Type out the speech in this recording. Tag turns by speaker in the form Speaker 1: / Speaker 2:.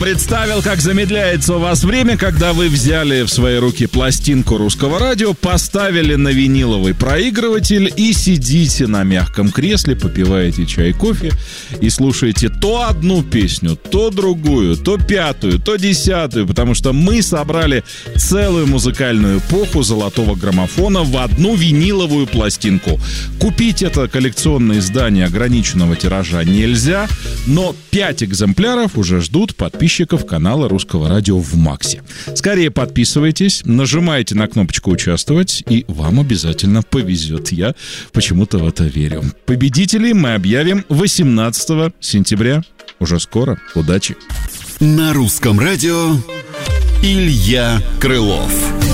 Speaker 1: Представил, как замедляется у вас время, когда вы взяли в свои руки пластинку русского радио, поставили на виниловый проигрыватель и сидите на мягком кресле, попиваете чай, кофе и слушаете то одну песню, то другую, то пятую, то десятую, потому что мы собрали целую музыкальную эпоху золотого граммофона в одну виниловую пластинку. Купить это коллекционное издание ограниченного тиража нельзя, но 5 экземпляров уже ждут подписчиков канала Русского радио в Максе. Скорее подписывайтесь, нажимайте на кнопочку «Участвовать», и вам обязательно повезет. Я почему-то в это верю. Победителей мы объявим 18 сентября. Уже скоро. Удачи!
Speaker 2: На Русском радио Илья Крылов.